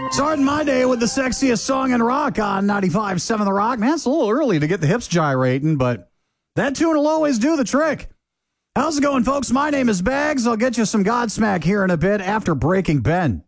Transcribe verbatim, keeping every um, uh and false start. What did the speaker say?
Starting my day with the sexiest song in rock on ninety-five point seven The Rock. Man, it's a little early to get the hips gyrating, but that tune will always do the trick. How's it going, folks? My name is Bags. I'll get you some Godsmack here in a bit after Breaking Ben.